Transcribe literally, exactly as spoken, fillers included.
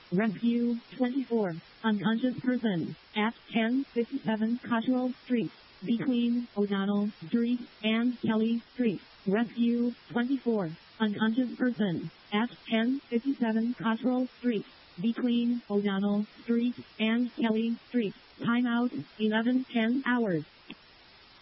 Rescue twenty-four. Unconscious person at ten fifty-seven Cottrell Street, between O'Donnell Street and Kelly Street. Rescue twenty-four. Unconscious person at ten fifty-seven Cottrell Street, between O'Donnell Street and Kelly Street. Timeout eleven ten hours.